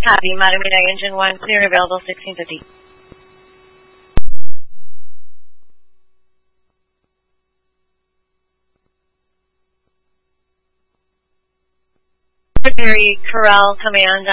Copy. Matamidi Engine 1, clear and available 1650. Secretary Corral Command